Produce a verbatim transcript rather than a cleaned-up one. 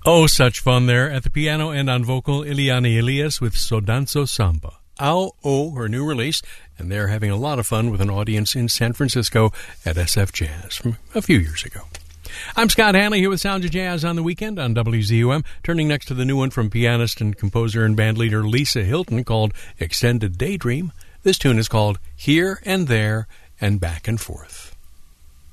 Oh, such fun there. At the piano and on vocal, Ileana Elias with So Danzo Samba. Ao O, her new release, and they're having a lot of fun with an audience in San Francisco at S F Jazz from a few years ago. I'm Scott Hanley here with Sounds of Jazz on the Weekend on W Z U M, turning next to the new one from pianist and composer and bandleader Lisa Hilton called Extended Daydream. This tune is called Here and There and Back and Forth.